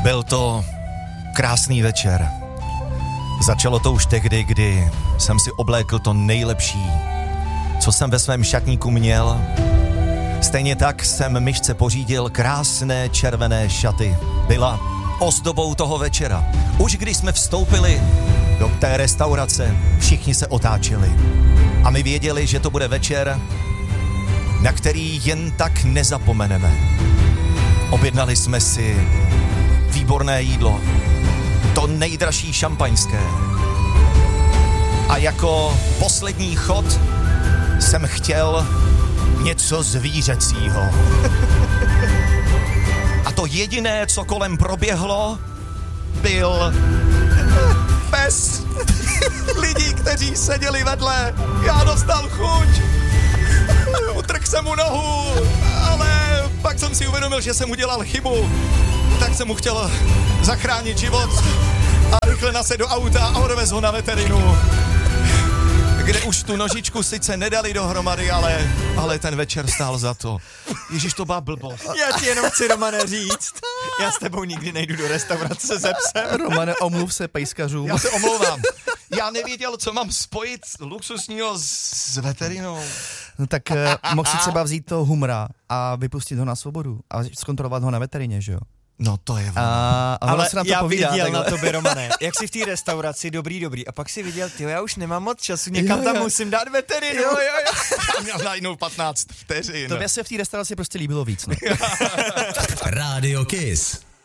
Byl to krásný večer. Začalo to už tehdy, kdy jsem si oblékl to nejlepší, co jsem ve svém šatníku měl. Stejně tak jsem myšce pořídil krásné červené šaty. Byla ozdobou toho večera. Už když jsme vstoupili do té restaurace, všichni se otáčeli. A my věděli, že to bude večer, na který jen tak nezapomeneme. Objednali jsme si výborné jídlo, to nejdražší šampaňské. A jako poslední chod jsem chtěl něco zvířecího. A to jediné, co kolem proběhlo, byl pes. Lidí, kteří seděli vedle. Já dostal chuť. Utrhl jsem mu nohu, ale pak jsem si uvědomil, že jsem udělal chybu. Tak jsem mu chtěl zachránit život a rychle nasedl do auta a odvez ho na veterinu, kde už tu nožičku sice nedali dohromady, ale ten večer stál za to. Ježiš, to byla blbost. Já ti jenom chci, Romane, říct, já s tebou nikdy nejdu do restaurace se psem. Romane, omluv se pejskařům. Já se omlouvám. Já nevěděl, co mám spojit luxusního s veterinou. No tak mohl si třeba vzít toho humra a vypustit ho na svobodu a zkontrolovat ho na veterině, že jo? No to je Ale se na to já povídá, viděl takhle. na tobě, Romane, jak jsi v té restauraci, dobrý, a pak si viděl, tyjo, já už nemám moc času, někam tam musím dát veterinu. Jo. Já měl najednou 15 vteřin. Tobě se v té restauraci prostě líbilo víc, no. Rádio Kiss.